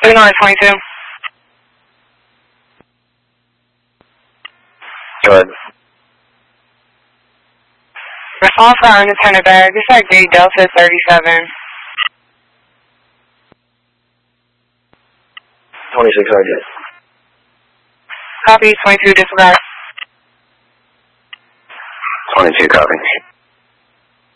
Illinois 22. Go ahead. Response for unattended bag. Dispatch J Delta 37. 26 RJ. Copy 22 disregard. 22 copy.